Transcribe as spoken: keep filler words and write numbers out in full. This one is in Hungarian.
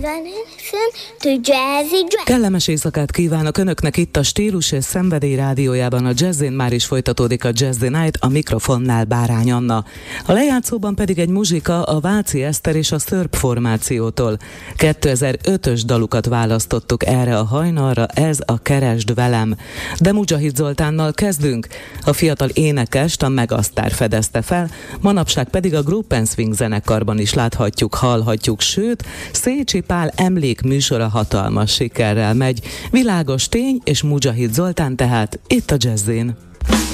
Kellemes éjszakát kívánok Önöknek itt a Stílus és Szenvedély rádiójában, a Jazzin. Már is folytatódik a Jazzy Night, a mikrofonnál Bárány Anna. A lejátszóban pedig egy muzsika a Váci Eszter és a Szörp formációtól. kétezer-ötös dalukat választottuk erre a hajnalra, ez a Keresd velem. De Mujahid Zoltánnal kezdünk. A fiatal énekest a Megasztár fedezte fel, manapság pedig a Group and Swing zenekarban is láthatjuk, hallhatjuk, sőt, Szécsi Pál emlékműsora hatalmas sikerrel megy. Világos tény, és Mujahid Zoltán tehát itt a Jazzin.